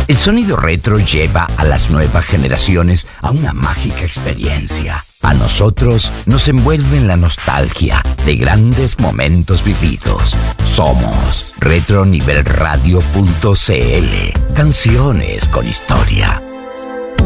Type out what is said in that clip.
El sonido retro lleva a las nuevas generaciones a una mágica experiencia. A nosotros nos envuelve en la nostalgia de grandes momentos vividos. Somos Retronivelradio.cl. Canciones con historia.